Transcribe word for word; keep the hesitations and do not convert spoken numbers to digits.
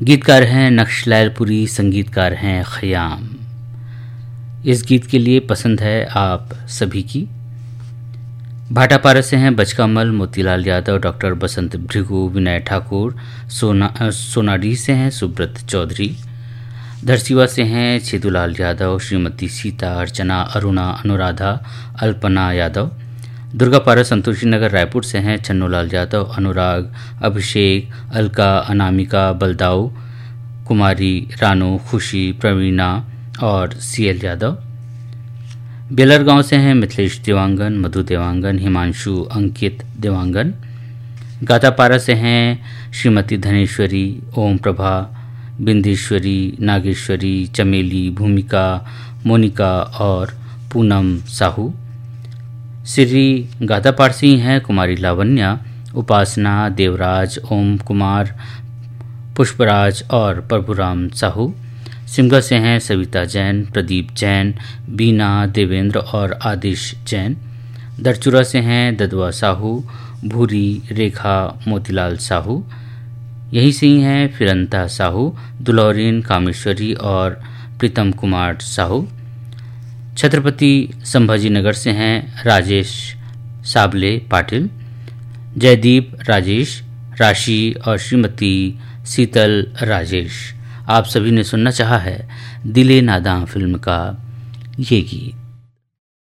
गीतकार हैं नक्श लैलपुरी, संगीतकार हैं खयाम। इस गीत के लिए पसंद है आप सभी की। भाटापारा से हैं बचकामल, मोतीलाल यादव, डॉक्टर बसंत भृगु, विनय ठाकुर। सोना सोनाडी से हैं सुब्रत चौधरी। धरसीवा से हैं छेदूलाल यादव, श्रीमती सीता, अर्चना, अरुणा, अनुराधा, अल्पना यादव। दुर्गापारा संतोषी नगर रायपुर से हैं छन्नूलाल यादव, अनुराग, अभिषेक, अलका, अनामिका, बलदाऊ, कुमारी, रानू, खुशी, प्रवीणा और सीएल यादव। बेलर गांव से हैं मिथिलेश देवांगन, मधु देवांगन, हिमांशु, अंकित देवांगन। गातापारा से हैं श्रीमती धनेश्वरी, ओम प्रभा, बिंदेश्वरी, नागेश्वरी, चमेली, भूमिका, मोनिका और पूनम साहू। श्री गातापार से ही हैं कुमारी लावण्या, उपासना, देवराज, ओम कुमार, पुष्पराज और प्रभुराम साहू। सिमगा से हैं सविता जैन, प्रदीप जैन, बीना, देवेंद्र और आदिश जैन। दरचुरा से हैं ददवा साहू, भूरी, रेखा, मोतीलाल साहू। यहीं से ही हैं फिरंता साहू, दुलौरीन, कामेश्वरी और प्रीतम कुमार साहू। छत्रपति संभाजी नगर से हैं राजेश साबले पाटिल, जयदीप राजेश, राशि और श्रीमती शीतल राजेश। आप सभी ने सुनना चाहा है दिले नादां फिल्म का ये गीत।